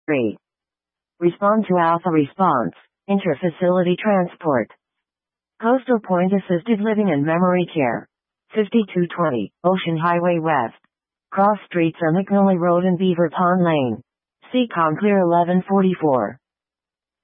3. Respond to Alpha Response, Inter-Facility Transport. Coastal Point Assisted Living and Memory Care. 5220, Ocean Highway West. Cross Streets on McNally Road and Beaver Pond Lane. Seacom Clear 1144.